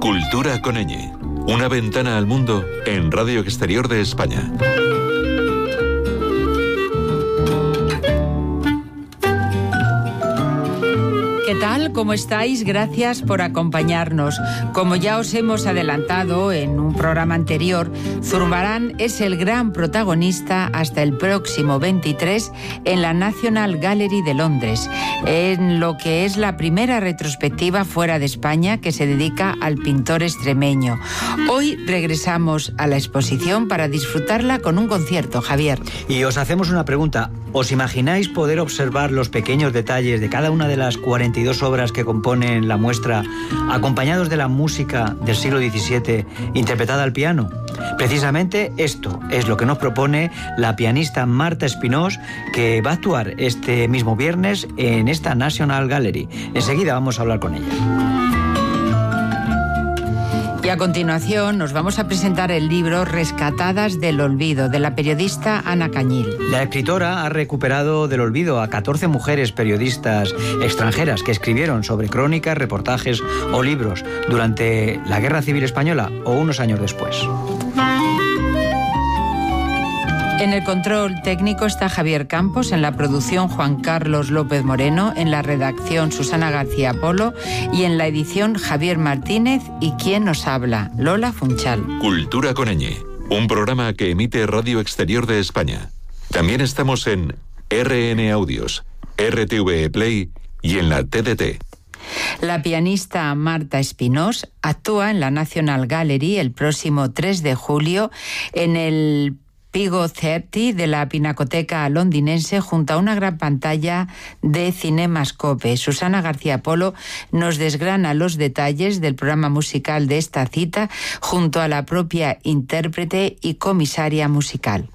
Cultura con ñ. Una ventana al mundo en Radio Exterior de España. ¿Qué tal? ¿Cómo estáis? Gracias por acompañarnos. Como ya os hemos adelantado en un programa anterior, Zurbarán es el gran protagonista hasta el próximo 23 en la National Gallery de Londres, en lo que es la primera retrospectiva fuera de España que se dedica al pintor extremeño. Hoy regresamos a la exposición para disfrutarla con un concierto, Javier. Y os hacemos una pregunta. ¿Os imagináis poder observar los pequeños detalles de cada una de las 42 obras que componen la muestra, acompañados de la música del siglo XVII interpretada al piano? Precisamente esto es lo que nos propone la pianista Marta Espinós, que va a actuar este mismo viernes en esta National Gallery. Enseguida vamos a hablar con ella. Y a continuación nos vamos a presentar el libro Rescatadas del Olvido, de la periodista Ana Cañil. La escritora ha recuperado del olvido a 14 mujeres periodistas extranjeras que escribieron sobre crónicas, reportajes o libros durante la Guerra Civil Española o unos años después. En el control técnico está Javier Campos, en la producción Juan Carlos López Moreno, en la redacción Susana García Polo y en la edición Javier Martínez y quien nos habla, Lola Funchal. Cultura con ñ, un programa que emite Radio Exterior de España. También estamos en RN Audios, RTV Play y en la TDT. La pianista Marta Espinós actúa en la National Gallery el próximo 3 de julio en el Pigo 30 de la Pinacoteca londinense junto a una gran pantalla de Cinemascope. Susana García Polo nos desgrana los detalles del programa musical de esta cita junto a la propia intérprete y comisaria musical.